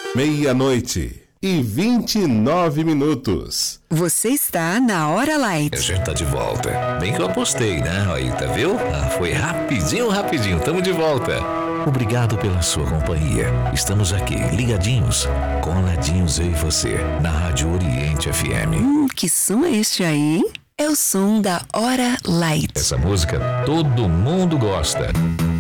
Meia-noite e 29 minutos. Você está na Hora Light. A gente tá de volta. Bem que eu apostei, né? Aí, tá viu? Foi rapidinho. Tamo de volta. Obrigado pela sua companhia. Estamos aqui, ligadinhos, coladinhos eu e você, na Rádio Oriente FM. Que som é este aí, hein? É o som da Hora Light. Essa música todo mundo gosta.